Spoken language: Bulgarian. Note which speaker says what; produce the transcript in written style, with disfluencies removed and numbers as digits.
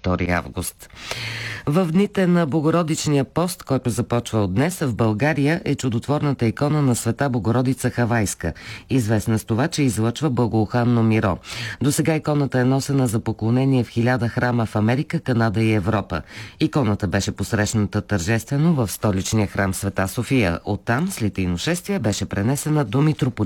Speaker 1: 2 август. В дните на Богородичния пост, който започва от днес, в България е чудотворната икона на Света Богородица Хавайска, известна с това, че излъчва благоуханно миро. До сега иконата е носена за поклонение в 1000 храма в Америка, Канада и Европа. Иконата беше посрещната тържествено в столичния храм Света София. Оттам, след иношествие, беше пренесена до митрополит